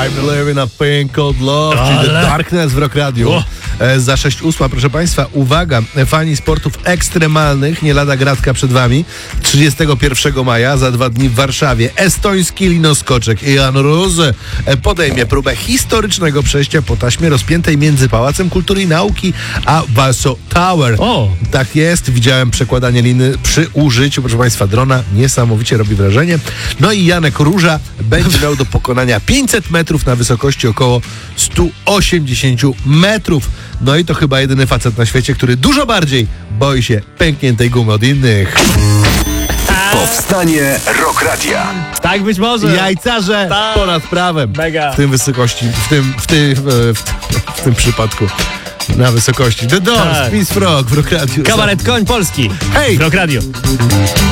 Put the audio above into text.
I'm living a thing called love, czyli The Darkness w Rock Radio. Za 6:08, proszę Państwa, uwaga, fani sportów ekstremalnych, nie lada gratka przed Wami. 31 maja, za 2 dni w Warszawie, estoński linoskoczek Jan Rose podejmie próbę historycznego przejścia po taśmie rozpiętej między Pałacem Kultury i Nauki a Warsaw Tower. Tak jest, widziałem przekładanie liny przy użyciu, proszę Państwa, drona. Niesamowicie robi wrażenie. No i Janek Róża będzie miał do pokonania 500 metrów na wysokości około 180 metrów. No i to chyba jedyny facet na świecie, który dużo bardziej boi się pękniętej gumy od innych. Powstanie Rock Radia. Tak być może. Jajcarze ponad prawem. Mega. W tym wysokości, w tym przypadku na wysokości. The Doors, Peace Frog w Rock Radio. Kabaret Koń Polski. Hej! W Rock Radio.